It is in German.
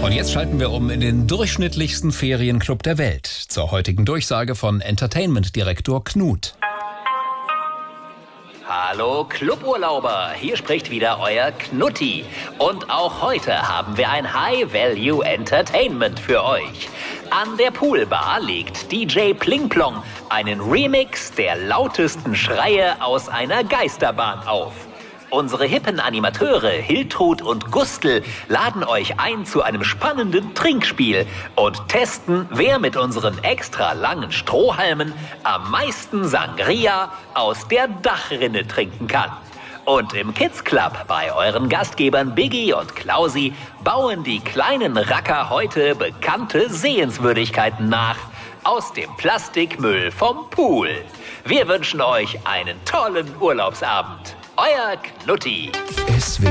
Und jetzt schalten wir um in den durchschnittlichsten Ferienclub der Welt. Zur heutigen Durchsage von Entertainment-Direktor Knut. Hallo Cluburlauber, hier spricht wieder euer Knutti. Und auch heute haben wir ein High-Value Entertainment für euch. An der Poolbar legt DJ Plingplong einen Remix der lautesten Schreie aus einer Geisterbahn auf. Unsere hippen Animateure Hiltrud und Gustl laden euch ein zu einem spannenden Trinkspiel und testen, wer mit unseren extra langen Strohhalmen am meisten Sangria aus der Dachrinne trinken kann. Und im Kids Club bei euren Gastgebern Biggie und Klausi bauen die kleinen Racker heute bekannte Sehenswürdigkeiten nach aus dem Plastikmüll vom Pool. Wir wünschen euch einen tollen Urlaubsabend. Euer Knutti.